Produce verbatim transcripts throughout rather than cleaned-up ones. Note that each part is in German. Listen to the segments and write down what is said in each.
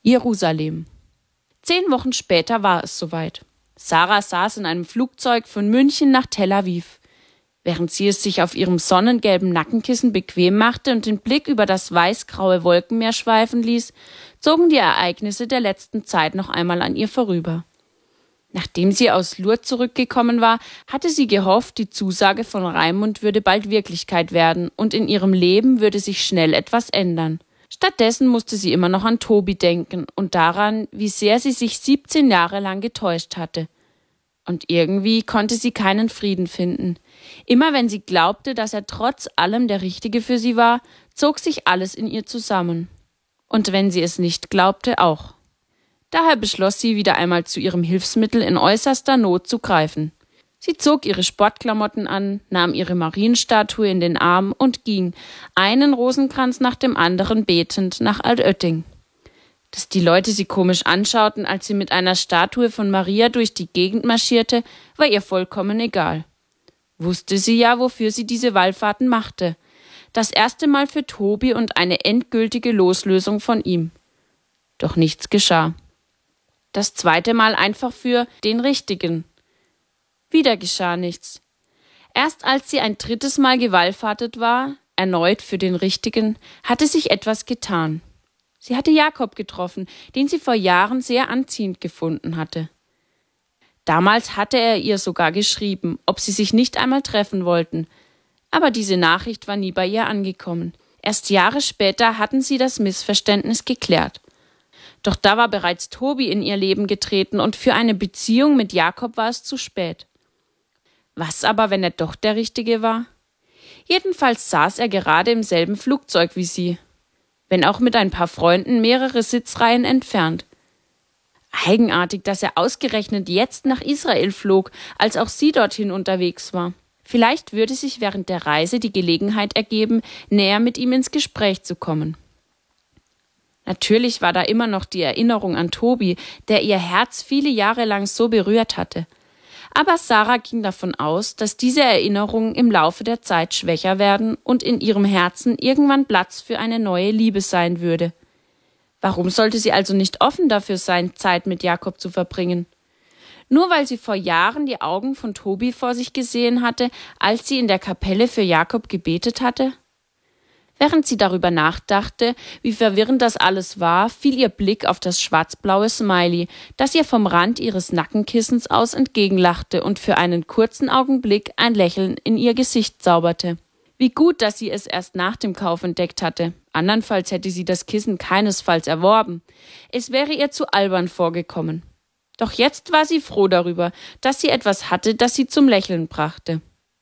Jerusalem. Zehn Wochen später war es soweit. Sarah saß in einem Flugzeug von München nach Tel Aviv. Während sie es sich auf ihrem sonnengelben Nackenkissen bequem machte und den Blick über das weiß-graue Wolkenmeer schweifen ließ, zogen die Ereignisse der letzten Zeit noch einmal an ihr vorüber. Nachdem sie aus Lourdes zurückgekommen war, hatte sie gehofft, die Zusage von Raimund würde bald Wirklichkeit werden und in ihrem Leben würde sich schnell etwas ändern. Stattdessen musste sie immer noch an Tobi denken und daran, wie sehr sie sich siebzehn Jahre lang getäuscht hatte. Und irgendwie konnte sie keinen Frieden finden. Immer wenn sie glaubte, dass er trotz allem der Richtige für sie war, zog sich alles in ihr zusammen. Und wenn sie es nicht glaubte, auch. Daher beschloss sie, wieder einmal zu ihrem Hilfsmittel in äußerster Not zu greifen. Sie zog ihre Sportklamotten an, nahm ihre Marienstatue in den Arm und ging, einen Rosenkranz nach dem anderen betend, nach Altötting. Dass die Leute sie komisch anschauten, als sie mit einer Statue von Maria durch die Gegend marschierte, war ihr vollkommen egal. Wusste sie ja, wofür sie diese Wallfahrten machte. Das erste Mal für Tobi und eine endgültige Loslösung von ihm. Doch nichts geschah. Das zweite Mal einfach für den Richtigen. Wieder geschah nichts. Erst als sie ein drittes Mal gewallfahrtet war, erneut für den Richtigen, hatte sich etwas getan. Sie hatte Jakob getroffen, den sie vor Jahren sehr anziehend gefunden hatte. Damals hatte er ihr sogar geschrieben, ob sie sich nicht einmal treffen wollten. Aber diese Nachricht war nie bei ihr angekommen. Erst Jahre später hatten sie das Missverständnis geklärt. Doch da war bereits Tobi in ihr Leben getreten und für eine Beziehung mit Jakob war es zu spät. Was aber, wenn er doch der Richtige war? Jedenfalls saß er gerade im selben Flugzeug wie sie, wenn auch mit ein paar Freunden mehrere Sitzreihen entfernt. Eigenartig, dass er ausgerechnet jetzt nach Israel flog, als auch sie dorthin unterwegs war. Vielleicht würde sich während der Reise die Gelegenheit ergeben, näher mit ihm ins Gespräch zu kommen. Natürlich war da immer noch die Erinnerung an Tobi, der ihr Herz viele Jahre lang so berührt hatte. Aber Sarah ging davon aus, dass diese Erinnerungen im Laufe der Zeit schwächer werden und in ihrem Herzen irgendwann Platz für eine neue Liebe sein würde. Warum sollte sie also nicht offen dafür sein, Zeit mit Jakob zu verbringen? Nur weil sie vor Jahren die Augen von Tobi vor sich gesehen hatte, als sie in der Kapelle für Jakob gebetet hatte? Während sie darüber nachdachte, wie verwirrend das alles war, fiel ihr Blick auf das schwarzblaue Smiley, das ihr vom Rand ihres Nackenkissens aus entgegenlachte und für einen kurzen Augenblick ein Lächeln in ihr Gesicht zauberte. Wie gut, dass sie es erst nach dem Kauf entdeckt hatte. Andernfalls hätte sie das Kissen keinesfalls erworben. Es wäre ihr zu albern vorgekommen. Doch jetzt war sie froh darüber, dass sie etwas hatte, das sie zum Lächeln brachte.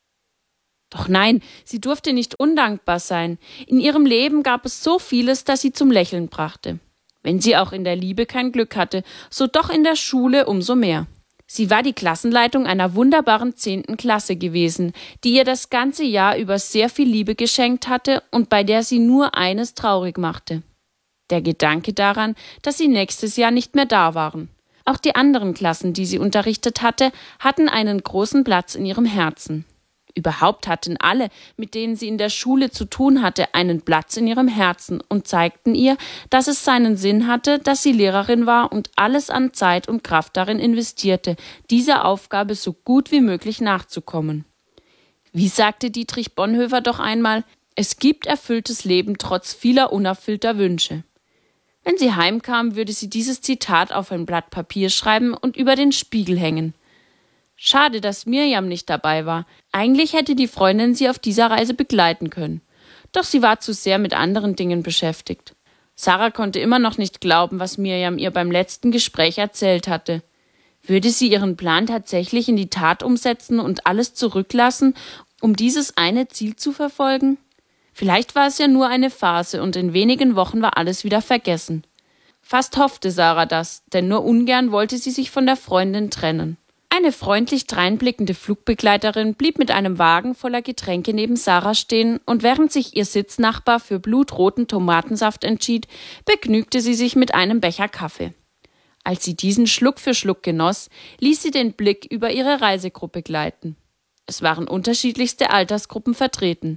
Doch nein, sie durfte nicht undankbar sein. In ihrem Leben gab es so vieles, das sie zum Lächeln brachte. Wenn sie auch in der Liebe kein Glück hatte, so doch in der Schule umso mehr. Sie war die Klassenleitung einer wunderbaren zehnten Klasse gewesen, die ihr das ganze Jahr über sehr viel Liebe geschenkt hatte und bei der sie nur eines traurig machte: der Gedanke daran, dass sie nächstes Jahr nicht mehr da waren. Auch die anderen Klassen, die sie unterrichtet hatte, hatten einen großen Platz in ihrem Herzen. Überhaupt hatten alle, mit denen sie in der Schule zu tun hatte, einen Platz in ihrem Herzen und zeigten ihr, dass es seinen Sinn hatte, dass sie Lehrerin war und alles an Zeit und Kraft darin investierte, dieser Aufgabe so gut wie möglich nachzukommen. Wie sagte Dietrich Bonhoeffer doch einmal: Es gibt erfülltes Leben trotz vieler unerfüllter Wünsche. Wenn sie heimkam, würde sie dieses Zitat auf ein Blatt Papier schreiben und über den Spiegel hängen. Schade, dass Mirjam nicht dabei war. Eigentlich hätte die Freundin sie auf dieser Reise begleiten können. Doch sie war zu sehr mit anderen Dingen beschäftigt. Sarah konnte immer noch nicht glauben, was Mirjam ihr beim letzten Gespräch erzählt hatte. Würde sie ihren Plan tatsächlich in die Tat umsetzen und alles zurücklassen, um dieses eine Ziel zu verfolgen? Vielleicht war es ja nur eine Phase und in wenigen Wochen war alles wieder vergessen. Fast hoffte Sarah das, denn nur ungern wollte sie sich von der Freundin trennen. Eine freundlich dreinblickende Flugbegleiterin blieb mit einem Wagen voller Getränke neben Sarah stehen und während sich ihr Sitznachbar für blutroten Tomatensaft entschied, begnügte sie sich mit einem Becher Kaffee. Als sie diesen Schluck für Schluck genoss, ließ sie den Blick über ihre Reisegruppe gleiten. Es waren unterschiedlichste Altersgruppen vertreten.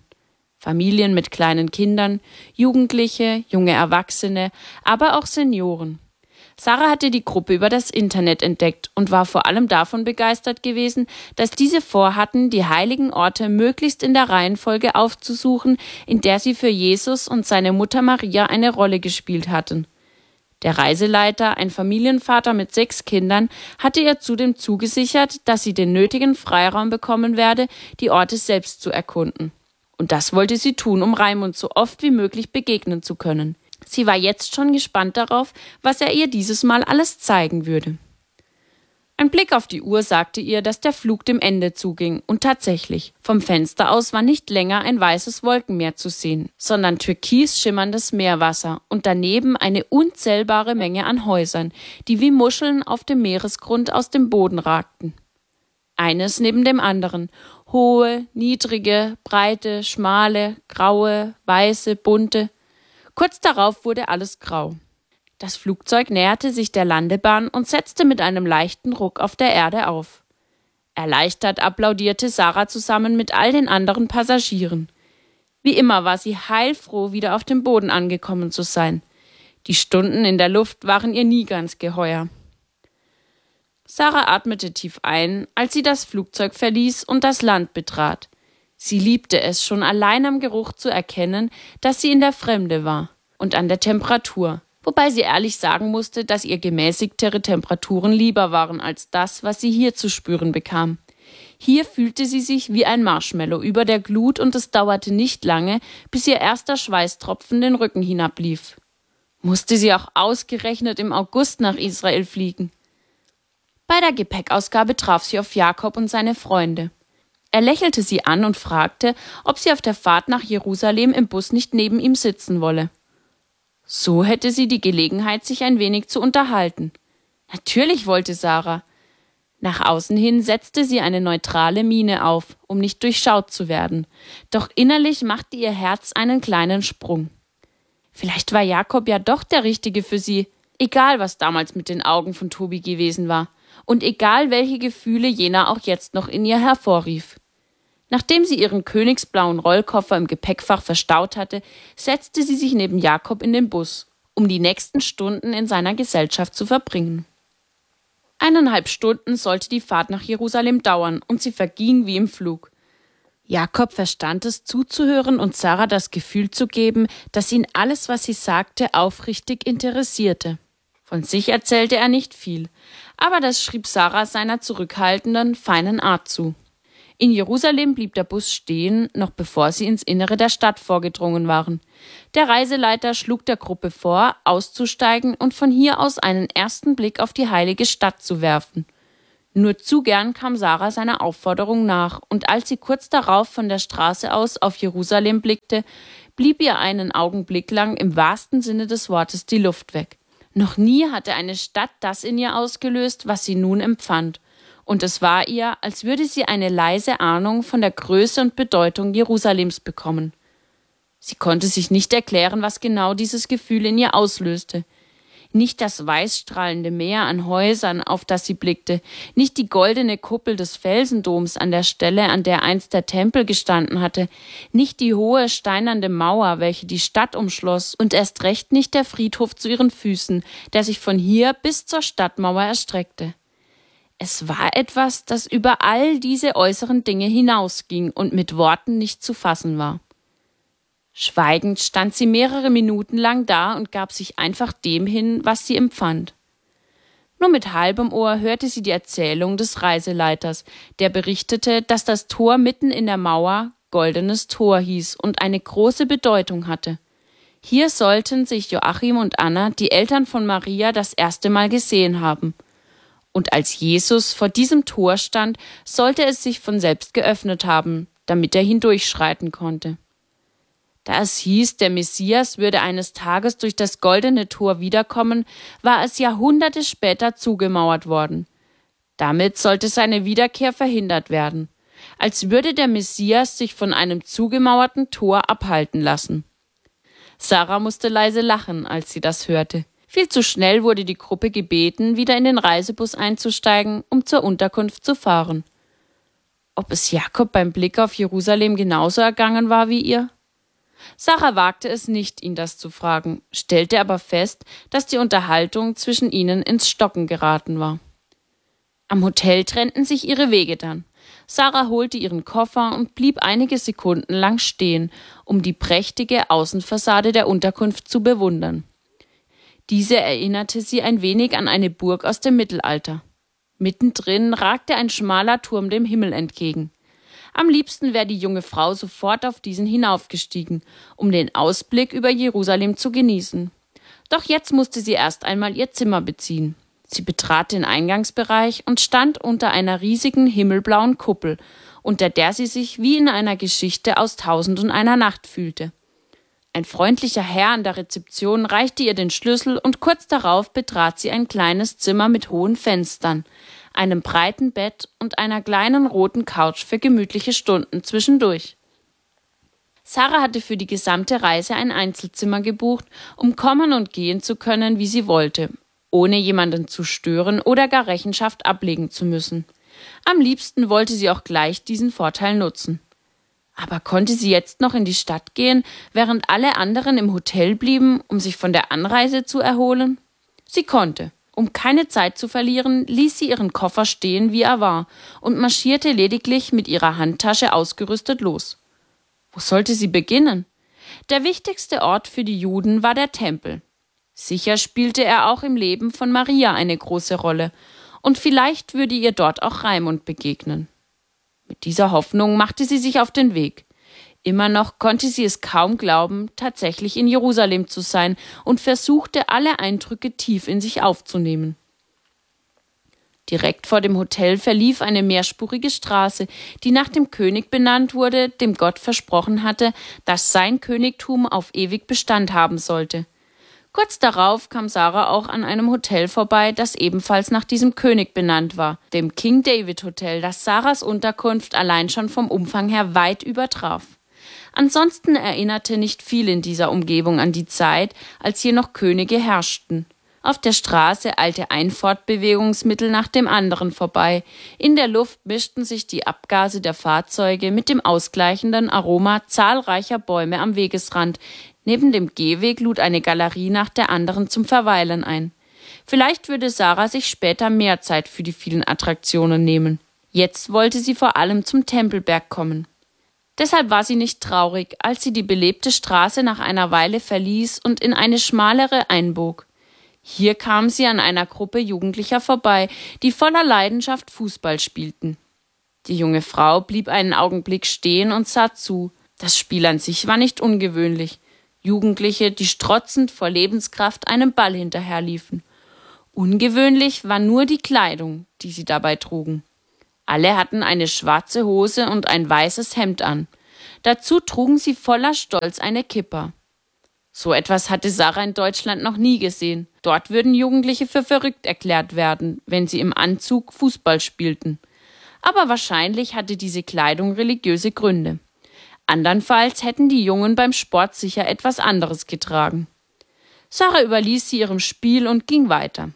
Familien mit kleinen Kindern, Jugendliche, junge Erwachsene, aber auch Senioren. Sarah hatte die Gruppe über das Internet entdeckt und war vor allem davon begeistert gewesen, dass diese vorhatten, die heiligen Orte möglichst in der Reihenfolge aufzusuchen, in der sie für Jesus und seine Mutter Maria eine Rolle gespielt hatten. Der Reiseleiter, ein Familienvater mit sechs Kindern, hatte ihr zudem zugesichert, dass sie den nötigen Freiraum bekommen werde, die Orte selbst zu erkunden. Und das wollte sie tun, um Raimund so oft wie möglich begegnen zu können. Sie war jetzt schon gespannt darauf, was er ihr dieses Mal alles zeigen würde. Ein Blick auf die Uhr sagte ihr, dass der Flug dem Ende zuging, und tatsächlich, vom Fenster aus war nicht länger ein weißes Wolkenmeer zu sehen, sondern türkis schimmerndes Meerwasser und daneben eine unzählbare Menge an Häusern, die wie Muscheln auf dem Meeresgrund aus dem Boden ragten. Eines neben dem anderen, hohe, niedrige, breite, schmale, graue, weiße, bunte. Kurz darauf wurde alles grau. Das Flugzeug näherte sich der Landebahn und setzte mit einem leichten Ruck auf der Erde auf. Erleichtert applaudierte Sarah zusammen mit all den anderen Passagieren. Wie immer war sie heilfroh, wieder auf dem Boden angekommen zu sein. Die Stunden in der Luft waren ihr nie ganz geheuer. Sarah atmete tief ein, als sie das Flugzeug verließ und das Land betrat. Sie liebte es, schon allein am Geruch zu erkennen, dass sie in der Fremde war, und an der Temperatur. Wobei sie ehrlich sagen musste, dass ihr gemäßigtere Temperaturen lieber waren als das, was sie hier zu spüren bekam. Hier fühlte sie sich wie ein Marshmallow über der Glut und es dauerte nicht lange, bis ihr erster Schweißtropfen den Rücken hinablief. Musste sie auch ausgerechnet im August nach Israel fliegen? Bei der Gepäckausgabe traf sie auf Jakob und seine Freunde. Er lächelte sie an und fragte, ob sie auf der Fahrt nach Jerusalem im Bus nicht neben ihm sitzen wolle. So hätte sie die Gelegenheit, sich ein wenig zu unterhalten. Natürlich wollte Sarah. Nach außen hin setzte sie eine neutrale Miene auf, um nicht durchschaut zu werden. Doch innerlich machte ihr Herz einen kleinen Sprung. Vielleicht war Jakob ja doch der Richtige für sie, egal was damals mit den Augen von Tobi gewesen war und egal welche Gefühle jener auch jetzt noch in ihr hervorrief. Nachdem sie ihren königsblauen Rollkoffer im Gepäckfach verstaut hatte, setzte sie sich neben Jakob in den Bus, um die nächsten Stunden in seiner Gesellschaft zu verbringen. Eineinhalb Stunden sollte die Fahrt nach Jerusalem dauern und sie verging wie im Flug. Jakob verstand es, zuzuhören und Sarah das Gefühl zu geben, dass ihn alles, was sie sagte, aufrichtig interessierte. Von sich erzählte er nicht viel, aber das schrieb Sarah seiner zurückhaltenden, feinen Art zu. In Jerusalem blieb der Bus stehen, noch bevor sie ins Innere der Stadt vorgedrungen waren. Der Reiseleiter schlug der Gruppe vor, auszusteigen und von hier aus einen ersten Blick auf die heilige Stadt zu werfen. Nur zu gern kam Sarah seiner Aufforderung nach, und als sie kurz darauf von der Straße aus auf Jerusalem blickte, blieb ihr einen Augenblick lang im wahrsten Sinne des Wortes die Luft weg. Noch nie hatte eine Stadt das in ihr ausgelöst, was sie nun empfand. Und es war ihr, als würde sie eine leise Ahnung von der Größe und Bedeutung Jerusalems bekommen. Sie konnte sich nicht erklären, was genau dieses Gefühl in ihr auslöste. Nicht das weißstrahlende Meer an Häusern, auf das sie blickte, nicht die goldene Kuppel des Felsendoms an der Stelle, an der einst der Tempel gestanden hatte, nicht die hohe steinerne Mauer, welche die Stadt umschloss, und erst recht nicht der Friedhof zu ihren Füßen, der sich von hier bis zur Stadtmauer erstreckte. Es war etwas, das über all diese äußeren Dinge hinausging und mit Worten nicht zu fassen war. Schweigend stand sie mehrere Minuten lang da und gab sich einfach dem hin, was sie empfand. Nur mit halbem Ohr hörte sie die Erzählung des Reiseleiters, der berichtete, dass das Tor mitten in der Mauer Goldenes Tor hieß und eine große Bedeutung hatte. Hier sollten sich Joachim und Anna, die Eltern von Maria, das erste Mal gesehen haben. Und als Jesus vor diesem Tor stand, sollte es sich von selbst geöffnet haben, damit er hindurchschreiten konnte. Da es hieß, der Messias würde eines Tages durch das goldene Tor wiederkommen, war es Jahrhunderte später zugemauert worden. Damit sollte seine Wiederkehr verhindert werden, als würde der Messias sich von einem zugemauerten Tor abhalten lassen. Sarah musste leise lachen, als sie das hörte. Viel zu schnell wurde die Gruppe gebeten, wieder in den Reisebus einzusteigen, um zur Unterkunft zu fahren. Ob es Jakob beim Blick auf Jerusalem genauso ergangen war wie ihr? Sarah wagte es nicht, ihn das zu fragen, stellte aber fest, dass die Unterhaltung zwischen ihnen ins Stocken geraten war. Am Hotel trennten sich ihre Wege dann. Sarah holte ihren Koffer und blieb einige Sekunden lang stehen, um die prächtige Außenfassade der Unterkunft zu bewundern. Diese erinnerte sie ein wenig an eine Burg aus dem Mittelalter. Mittendrin ragte ein schmaler Turm dem Himmel entgegen. Am liebsten wäre die junge Frau sofort auf diesen hinaufgestiegen, um den Ausblick über Jerusalem zu genießen. Doch jetzt musste sie erst einmal ihr Zimmer beziehen. Sie betrat den Eingangsbereich und stand unter einer riesigen himmelblauen Kuppel, unter der sie sich wie in einer Geschichte aus Tausend und einer Nacht fühlte. Ein freundlicher Herr an der Rezeption reichte ihr den Schlüssel und kurz darauf betrat sie ein kleines Zimmer mit hohen Fenstern, einem breiten Bett und einer kleinen roten Couch für gemütliche Stunden zwischendurch. Sarah hatte für die gesamte Reise ein Einzelzimmer gebucht, um kommen und gehen zu können, wie sie wollte, ohne jemanden zu stören oder gar Rechenschaft ablegen zu müssen. Am liebsten wollte sie auch gleich diesen Vorteil nutzen. Aber konnte sie jetzt noch in die Stadt gehen, während alle anderen im Hotel blieben, um sich von der Anreise zu erholen? Sie konnte. Um keine Zeit zu verlieren, ließ sie ihren Koffer stehen, wie er war, und marschierte lediglich mit ihrer Handtasche ausgerüstet los. Wo sollte sie beginnen? Der wichtigste Ort für die Juden war der Tempel. Sicher spielte er auch im Leben von Maria eine große Rolle, und vielleicht würde ihr dort auch Raimund begegnen. Mit dieser Hoffnung machte sie sich auf den Weg. Immer noch konnte sie es kaum glauben, tatsächlich in Jerusalem zu sein, und versuchte, alle Eindrücke tief in sich aufzunehmen. Direkt vor dem Hotel verlief eine mehrspurige Straße, die nach dem König benannt wurde, dem Gott versprochen hatte, dass sein Königtum auf ewig Bestand haben sollte. Kurz darauf kam Sarah auch an einem Hotel vorbei, das ebenfalls nach diesem König benannt war, dem King David Hotel, das Sarahs Unterkunft allein schon vom Umfang her weit übertraf. Ansonsten erinnerte nicht viel in dieser Umgebung an die Zeit, als hier noch Könige herrschten. Auf der Straße eilte ein Fortbewegungsmittel nach dem anderen vorbei. In der Luft mischten sich die Abgase der Fahrzeuge mit dem ausgleichenden Aroma zahlreicher Bäume am Wegesrand. Neben dem Gehweg lud eine Galerie nach der anderen zum Verweilen ein. Vielleicht würde Sarah sich später mehr Zeit für die vielen Attraktionen nehmen. Jetzt wollte sie vor allem zum Tempelberg kommen. Deshalb war sie nicht traurig, als sie die belebte Straße nach einer Weile verließ und in eine schmalere einbog. Hier kam sie an einer Gruppe Jugendlicher vorbei, die voller Leidenschaft Fußball spielten. Die junge Frau blieb einen Augenblick stehen und sah zu. Das Spiel an sich war nicht ungewöhnlich. Jugendliche, die strotzend vor Lebenskraft einem Ball hinterherliefen. Ungewöhnlich war nur die Kleidung, die sie dabei trugen. Alle hatten eine schwarze Hose und ein weißes Hemd an. Dazu trugen sie voller Stolz eine Kippa. So etwas hatte Sarah in Deutschland noch nie gesehen. Dort würden Jugendliche für verrückt erklärt werden, wenn sie im Anzug Fußball spielten. Aber wahrscheinlich hatte diese Kleidung religiöse Gründe. Andernfalls hätten die Jungen beim Sport sicher etwas anderes getragen. Sarah überließ sie ihrem Spiel und ging weiter.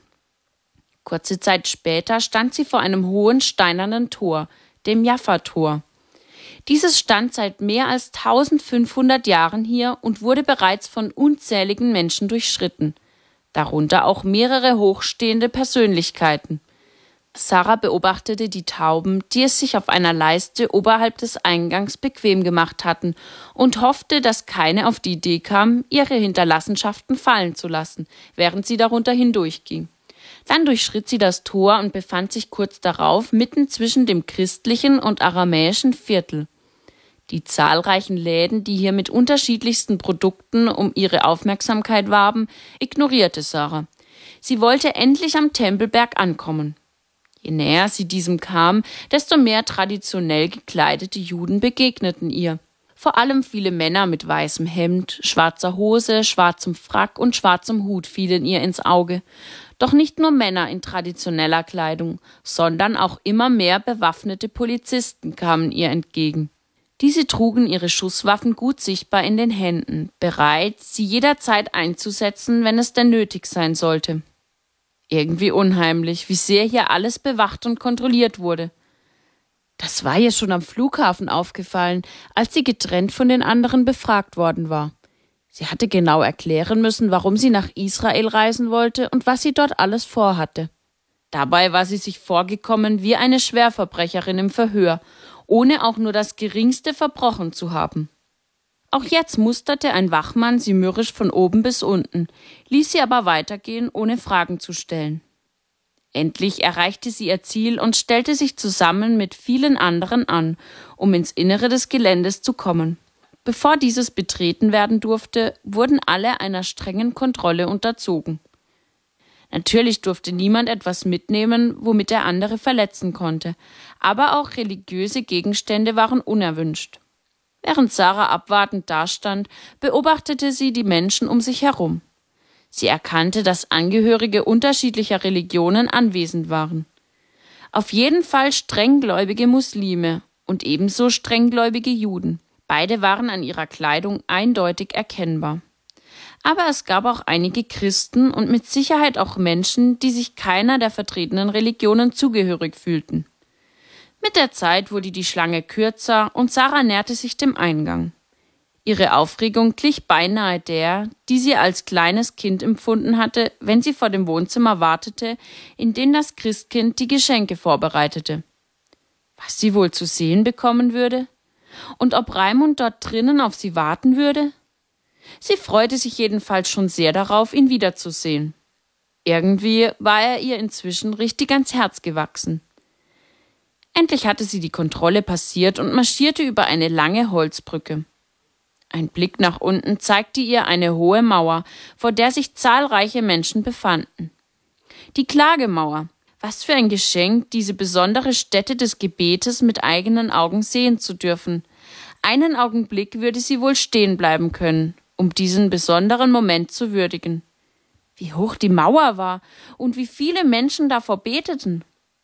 Kurze Zeit später stand sie vor einem hohen steinernen Tor, dem Jaffa-Tor. Dieses stand seit mehr als eintausendfünfhundert Jahren hier und wurde bereits von unzähligen Menschen durchschritten, darunter auch mehrere hochstehende Persönlichkeiten. Sarah beobachtete die Tauben, die es sich auf einer Leiste oberhalb des Eingangs bequem gemacht hatten, und hoffte, dass keine auf die Idee kam, ihre Hinterlassenschaften fallen zu lassen, während sie darunter hindurchging. Dann durchschritt sie das Tor und befand sich kurz darauf mitten zwischen dem christlichen und aramäischen Viertel. Die zahlreichen Läden, die hier mit unterschiedlichsten Produkten um ihre Aufmerksamkeit warben, ignorierte Sarah. Sie wollte endlich am Tempelberg ankommen. Je näher sie diesem kam, desto mehr traditionell gekleidete Juden begegneten ihr. Vor allem viele Männer mit weißem Hemd, schwarzer Hose, schwarzem Frack und schwarzem Hut fielen ihr ins Auge. Doch nicht nur Männer in traditioneller Kleidung, sondern auch immer mehr bewaffnete Polizisten kamen ihr entgegen. Diese trugen ihre Schusswaffen gut sichtbar in den Händen, bereit, sie jederzeit einzusetzen, wenn es denn nötig sein sollte. Irgendwie unheimlich, wie sehr hier alles bewacht und kontrolliert wurde. Das war ihr schon am Flughafen aufgefallen, als sie getrennt von den anderen befragt worden war. Sie hatte genau erklären müssen, warum sie nach Israel reisen wollte und was sie dort alles vorhatte. Dabei war sie sich vorgekommen wie eine Schwerverbrecherin im Verhör, ohne auch nur das geringste verbrochen zu haben. Auch jetzt musterte ein Wachmann sie mürrisch von oben bis unten, ließ sie aber weitergehen, ohne Fragen zu stellen. Endlich erreichte sie ihr Ziel und stellte sich zusammen mit vielen anderen an, um ins Innere des Geländes zu kommen. Bevor dieses betreten werden durfte, wurden alle einer strengen Kontrolle unterzogen. Natürlich durfte niemand etwas mitnehmen, womit der andere verletzen konnte, aber auch religiöse Gegenstände waren unerwünscht. Während Sarah abwartend dastand, beobachtete sie die Menschen um sich herum. Sie erkannte, dass Angehörige unterschiedlicher Religionen anwesend waren. Auf jeden Fall strenggläubige Muslime und ebenso strenggläubige Juden. Beide waren an ihrer Kleidung eindeutig erkennbar. Aber es gab auch einige Christen und mit Sicherheit auch Menschen, die sich keiner der vertretenen Religionen zugehörig fühlten. Mit der Zeit wurde die Schlange kürzer und Sarah näherte sich dem Eingang. Ihre Aufregung glich beinahe der, die sie als kleines Kind empfunden hatte, wenn sie vor dem Wohnzimmer wartete, in dem das Christkind die Geschenke vorbereitete. Was sie wohl zu sehen bekommen würde? Und ob Raimund dort drinnen auf sie warten würde? Sie freute sich jedenfalls schon sehr darauf, ihn wiederzusehen. Irgendwie war er ihr inzwischen richtig ans Herz gewachsen. Endlich hatte sie die Kontrolle passiert und marschierte über eine lange Holzbrücke. Ein Blick nach unten zeigte ihr eine hohe Mauer, vor der sich zahlreiche Menschen befanden. Die Klagemauer. Was für ein Geschenk, diese besondere Stätte des Gebetes mit eigenen Augen sehen zu dürfen. Einen Augenblick würde sie wohl stehen bleiben können, um diesen besonderen Moment zu würdigen. Wie hoch die Mauer war und wie viele Menschen davor beteten.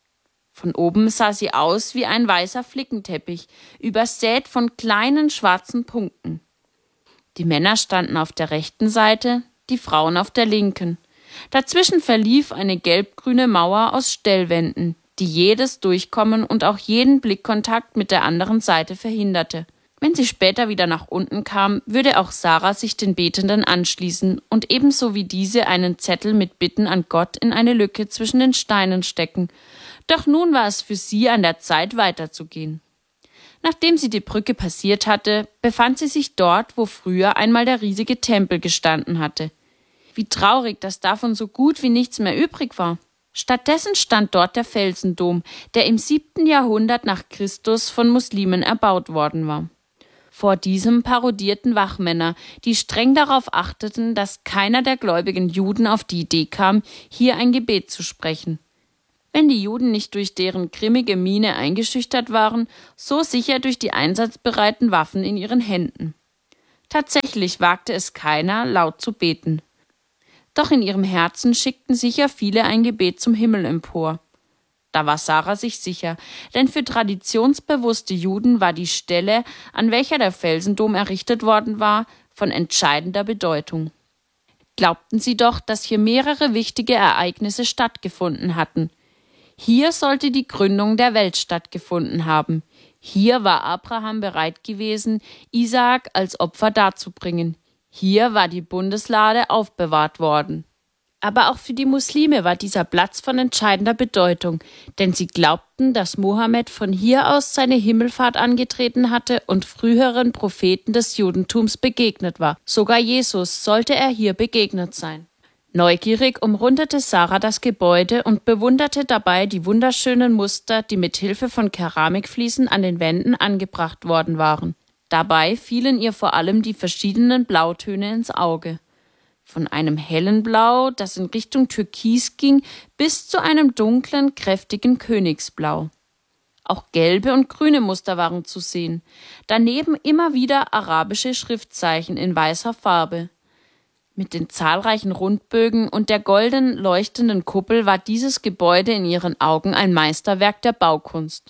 Von oben sah sie aus wie ein weißer Flickenteppich, übersät von kleinen schwarzen Punkten. Die Männer standen auf der rechten Seite, die Frauen auf der linken. Dazwischen verlief eine gelbgrüne Mauer aus Stellwänden, die jedes Durchkommen und auch jeden Blickkontakt mit der anderen Seite verhinderte. Wenn sie später wieder nach unten kam, würde auch Sarah sich den Betenden anschließen und ebenso wie diese einen Zettel mit Bitten an Gott in eine Lücke zwischen den Steinen stecken. Doch nun war es für sie an der Zeit, weiterzugehen. Nachdem sie die Brücke passiert hatte, befand sie sich dort, wo früher einmal der riesige Tempel gestanden hatte. Wie traurig, dass davon so gut wie nichts mehr übrig war. Stattdessen stand dort der Felsendom, der im siebten Jahrhundert nach Christus von Muslimen erbaut worden war. Vor diesem parodierten Wachmänner, die streng darauf achteten, dass keiner der gläubigen Juden auf die Idee kam, hier ein Gebet zu sprechen. Wenn die Juden nicht durch deren grimmige Miene eingeschüchtert waren, so sicher durch die einsatzbereiten Waffen in ihren Händen. Tatsächlich wagte es keiner, laut zu beten. Doch in ihrem Herzen schickten sicher viele ein Gebet zum Himmel empor. Da war Sarah sich sicher, denn für traditionsbewusste Juden war die Stelle, an welcher der Felsendom errichtet worden war, von entscheidender Bedeutung. Glaubten sie doch, dass hier mehrere wichtige Ereignisse stattgefunden hatten. Hier sollte die Gründung der Welt stattgefunden haben. Hier war Abraham bereit gewesen, Isaak als Opfer darzubringen. Hier war die Bundeslade aufbewahrt worden. Aber auch für die Muslime war dieser Platz von entscheidender Bedeutung, denn sie glaubten, dass Mohammed von hier aus seine Himmelfahrt angetreten hatte und früheren Propheten des Judentums begegnet war. Sogar Jesus sollte er hier begegnet sein. Neugierig umrundete Sarah das Gebäude und bewunderte dabei die wunderschönen Muster, die mit Hilfe von Keramikfliesen an den Wänden angebracht worden waren. Dabei fielen ihr vor allem die verschiedenen Blautöne ins Auge. Von einem hellen Blau, das in Richtung Türkis ging, bis zu einem dunklen, kräftigen Königsblau. Auch gelbe und grüne Muster waren zu sehen, daneben immer wieder arabische Schriftzeichen in weißer Farbe. Mit den zahlreichen Rundbögen und der golden leuchtenden Kuppel war dieses Gebäude in ihren Augen ein Meisterwerk der Baukunst.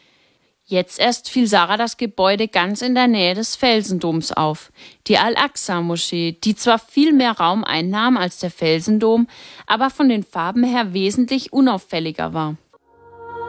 Jetzt erst fiel Sarah das Gebäude ganz in der Nähe des Felsendoms auf, die Al-Aqsa-Moschee, die zwar viel mehr Raum einnahm als der Felsendom, aber von den Farben her wesentlich unauffälliger war.